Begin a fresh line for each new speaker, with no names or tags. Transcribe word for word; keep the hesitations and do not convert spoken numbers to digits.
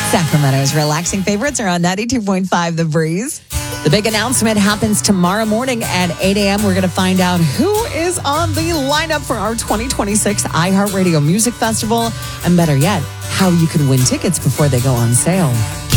Sacramento's relaxing favorites are on ninety-two point five The Breeze. The big announcement happens tomorrow morning at eight a.m. We're going to find out who is on the lineup for our twenty twenty-six iHeartRadio Music Festival. And better yet, how you can win tickets before they go on sale.